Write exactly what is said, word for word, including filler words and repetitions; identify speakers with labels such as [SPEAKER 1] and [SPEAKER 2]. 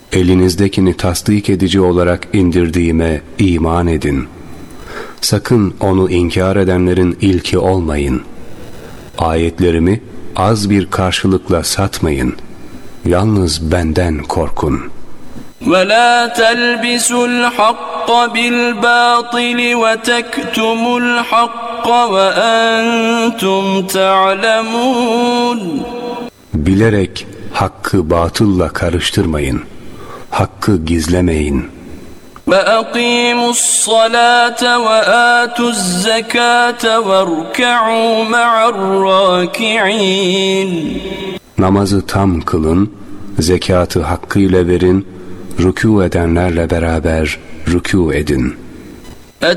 [SPEAKER 1] elinizdekini tasdik edici olarak indirdiğime iman edin. Sakın onu inkar edenlerin ilki olmayın. Ayetlerimi az bir karşılıkla satmayın. Yalnız benden korkun.
[SPEAKER 2] وَلَا تَلْبِسُوا الْحَقَّ بِالْبَاطِلِ وَتَكْتُمُوا الْحَقَّ وَأَنْتُمْ تَعْلَمُونَ.
[SPEAKER 1] Bilerek hakkı batılla karıştırmayın. Hakkı gizlemeyin.
[SPEAKER 2] وَأَقِيمُوا الصَّلَاةَ وَآتُوا الزَّكَاةَ وَارْكَعُوا مَعَ الرَّاكِعِينَ.
[SPEAKER 1] Namazı tam kılın, zekatı hakkıyla verin, rükû edenlerle beraber rükû edin.